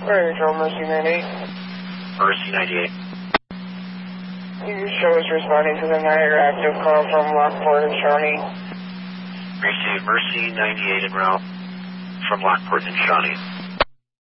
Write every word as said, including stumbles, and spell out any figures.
Right, Control, Mercy ninety-eight. Mercy ninety-eight. You show us responding to the Niagara active call from Lockport and Shawnee. Received Mercy ninety-eight en route from Lockport and Shawnee.